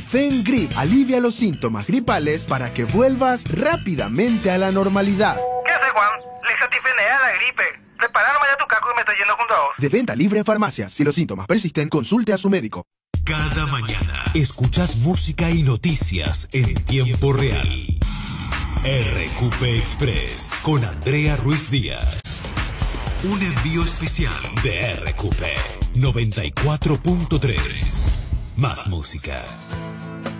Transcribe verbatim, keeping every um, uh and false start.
Certifen Grip alivia los síntomas gripales para que vuelvas rápidamente a la normalidad. ¿Qué haces, Juan? Le Certifené a la gripe. Prepara nomás ya tu caco y me estoy yendo junto a vos. De venta libre en farmacias. Si los síntomas persisten, consulte a su médico. Cada mañana escuchas música y noticias en tiempo real. R Q P Express con Andrea Ruiz Díaz. Un envío especial de R Q P noventa y cuatro punto tres. Más música.